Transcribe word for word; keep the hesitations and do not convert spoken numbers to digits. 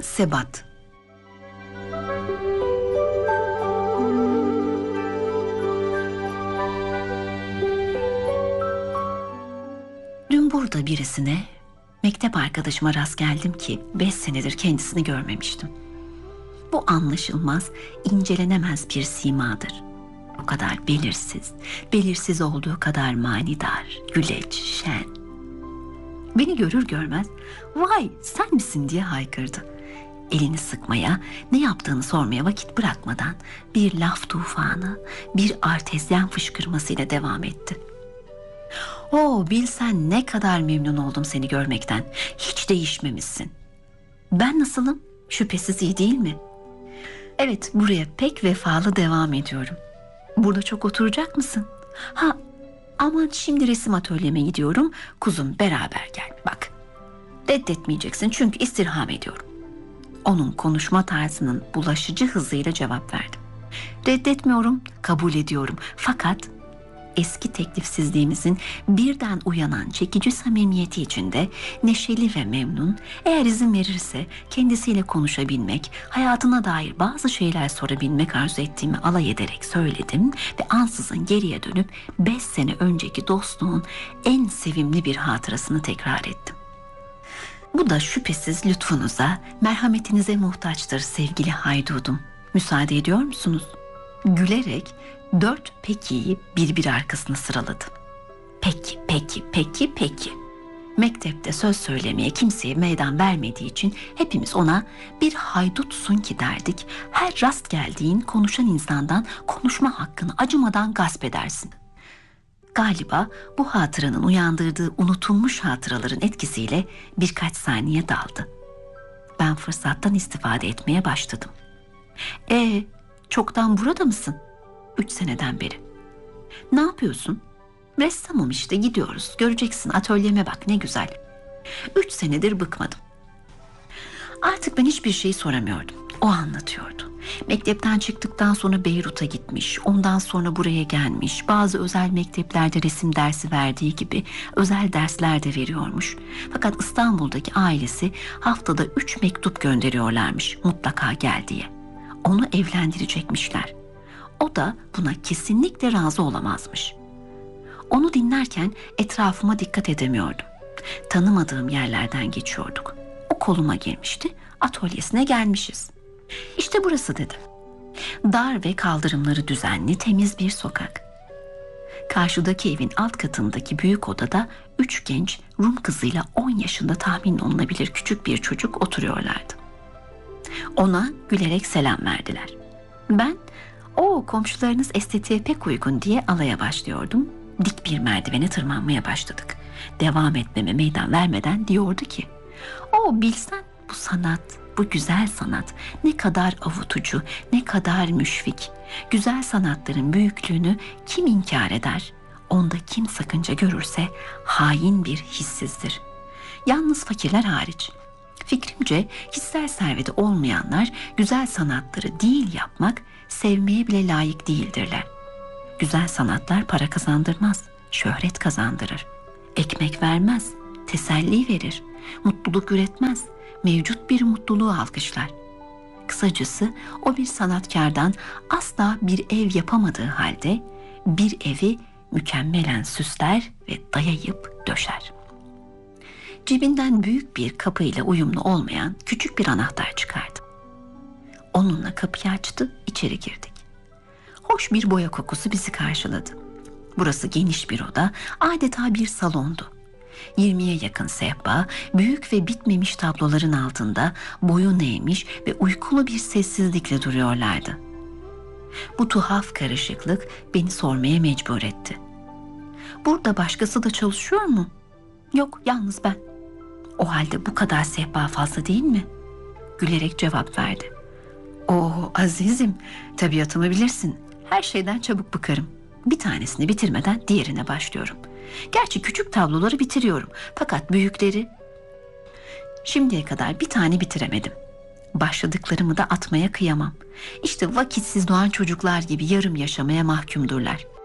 Sebat. Dün burada birisine, mektep arkadaşıma rast geldim ki beş senedir kendisini görmemiştim. Bu anlaşılmaz, incelenemez bir simadır. O kadar belirsiz, belirsiz olduğu kadar manidar, güleç, şen. Beni görür görmez, "Vay, sen misin?" diye haykırdı. Elini sıkmaya, ne yaptığını sormaya vakit bırakmadan bir laf tufanı, bir artezyen fışkırmasıyla devam etti. "Oo, bilsen ne kadar memnun oldum seni görmekten. Hiç değişmemişsin." "Ben nasılım? Şüphesiz iyi değil mi?" "Evet, buraya pek vefalı devam ediyorum." "Burada çok oturacak mısın?" "Ha, aman şimdi resim atölyeme gidiyorum. Kuzum, beraber gel. Bak, reddetmeyeceksin çünkü istirham ediyorum." Onun konuşma tarzının bulaşıcı hızıyla cevap verdim. "Reddetmiyorum, kabul ediyorum. Fakat eski teklifsizliğimizin birden uyanan çekici samimiyeti içinde neşeli ve memnun, eğer izin verirse kendisiyle konuşabilmek, hayatına dair bazı şeyler sorabilmek arzu ettiğimi alay ederek söyledim ve ansızın geriye dönüp beş sene önceki dostluğun en sevimli bir hatırasını tekrar ettim. Bu da şüphesiz lütfunuza, merhametinize muhtaçtır sevgili haydudum. Müsaade ediyor musunuz?" Gülerek dört pekiyi birbir arkasına sıraladı. Peki, peki, peki, peki. Mektepte söz söylemeye kimseye meydan vermediği için hepimiz ona bir haydutsun ki derdik. Her rast geldiğin konuşan insandan konuşma hakkını acımadan gasp edersin. Galiba bu hatıranın uyandırdığı unutulmuş hatıraların etkisiyle birkaç saniye daldı. Ben fırsattan istifade etmeye başladım. "E, çoktan burada mısın?" "Üç seneden beri." "Ne yapıyorsun?" "Ressamım işte, gidiyoruz. Göreceksin, atölyeme bak ne güzel." Üç senedir bıkmadım. Artık ben hiçbir şey soramıyordum. O anlatıyordu. Mektepten çıktıktan sonra Beyrut'a gitmiş, ondan sonra buraya gelmiş, bazı özel mekteplerde resim dersi verdiği gibi özel dersler de veriyormuş. Fakat İstanbul'daki ailesi haftada üç mektup gönderiyorlarmış, mutlaka gel diye. Onu evlendirecekmişler. O da buna kesinlikle razı olamazmış. Onu dinlerken etrafıma dikkat edemiyordum. Tanımadığım yerlerden geçiyorduk. O koluma girmişti, atölyesine gelmişiz. "İşte burası," dedim. Dar ve kaldırımları düzenli, temiz bir sokak. Karşıdaki evin alt katındaki büyük odada üç genç Rum kızıyla on yaşında tahmin olunabilir küçük bir çocuk oturuyorlardı. Ona gülerek selam verdiler. Ben, "O komşularınız estetiğe pek uygun," diye alaya başlıyordum. Dik bir merdivene tırmanmaya başladık. Devam etmeme meydan vermeden diyordu ki, "O bilsen bu sanat, bu güzel sanat ne kadar avutucu, ne kadar müşfik. Güzel sanatların büyüklüğünü kim inkar eder? Onda kim sakınca görürse hain bir hissizdir. Yalnız fakirler hariç. Fikrimce hissel serveti olmayanlar güzel sanatları değil yapmak, sevmeye bile layık değildirler. Güzel sanatlar para kazandırmaz, şöhret kazandırır. Ekmek vermez, teselli verir, mutluluk üretmez, mevcut bir mutluluğu alkışlar. Kısacası o bir sanatkardan asla bir ev yapamadığı halde bir evi mükemmelen süsler ve dayayıp döşer." Cebinden büyük bir kapıyla uyumlu olmayan küçük bir anahtar çıkardı. Onunla kapıyı açtı, içeri girdik. Hoş bir boya kokusu bizi karşıladı. Burası geniş bir oda, adeta bir salondu. Yirmiye yakın sehpa, büyük ve bitmemiş tabloların altında boyun eğmiş ve uykulu bir sessizlikle duruyorlardı. Bu tuhaf karışıklık beni sormaya mecbur etti. "Burada başkası da çalışıyor mu?" "Yok, yalnız ben." "O halde bu kadar sehpa fazla değil mi?" Gülerek cevap verdi. "Oo azizim, tabiatımı bilirsin. Her şeyden çabuk bıkarım. Bir tanesini bitirmeden diğerine başlıyorum. Gerçi küçük tabloları bitiriyorum. Fakat büyükleri... Şimdiye kadar bir tane bitiremedim. Başladıklarımı da atmaya kıyamam. İşte vakitsiz doğan çocuklar gibi yarım yaşamaya mahkumdurlar.